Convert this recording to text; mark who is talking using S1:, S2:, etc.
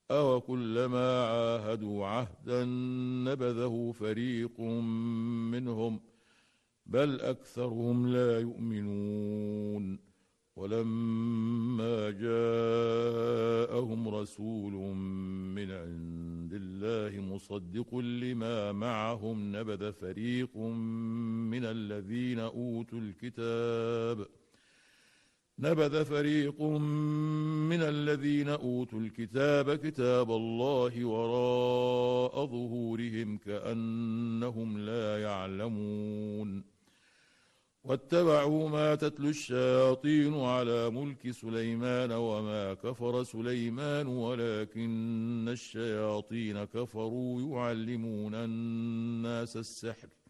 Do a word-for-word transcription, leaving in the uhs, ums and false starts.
S1: أو كلما عاهدوا عهدا نبذه فريق منهم بل أكثرهم لا يؤمنون. ولما جاءهم رسول من عند الله مصدق لما معهم نبذ فريق من الذين أوتوا الكتاب نبذ فريق من الذين أوتوا الكتاب كتاب الله وراء ظهورهم كأنهم لا يعلمون. واتبعوا ما تتلو الشياطين على ملك سليمان وما كفر سليمان ولكن الشياطين كفروا يعلمون الناس السحر